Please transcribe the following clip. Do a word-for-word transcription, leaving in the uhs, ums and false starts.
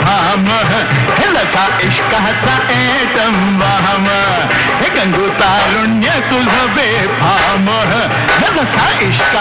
बेफाम हे लसा इश्काचा एटम वाम हे गंगू तारुण्य तुझं बेफाम हे लसा इश्क